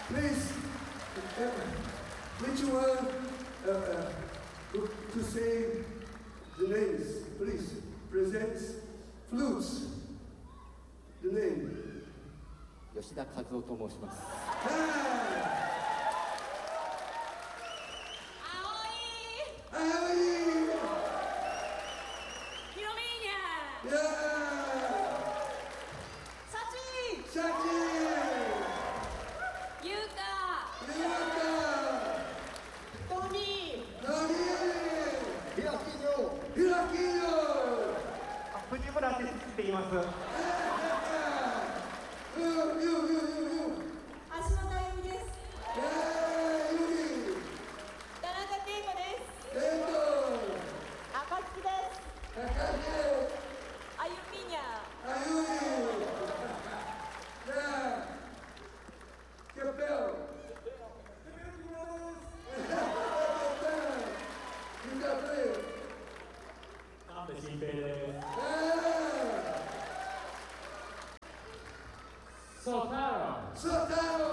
Please, which one to say the names, please. Presents flutes. The name. 吉田和夫と申します。 藤村哲って言います。新平です。ソタロ。 ソタロ。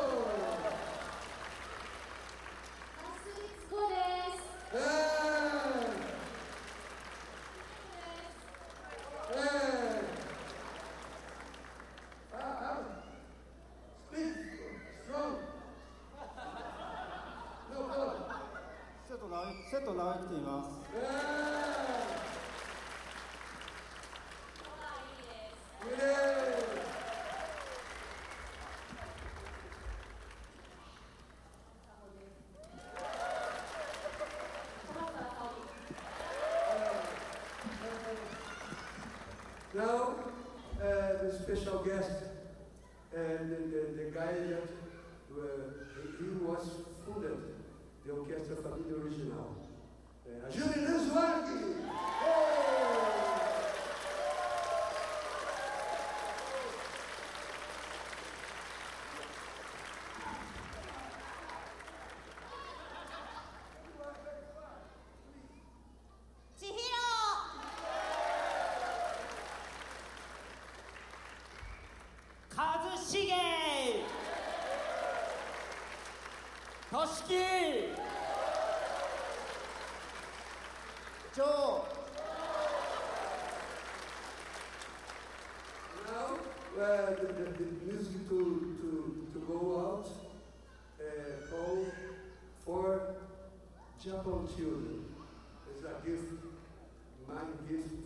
瀬戸直之と言います。 Now, the special guest, the guy that he was funded the Orquestra Família Original, Julian Zweig. Joe. Now, the music to go out, call for Japan children. It's a gift, my gift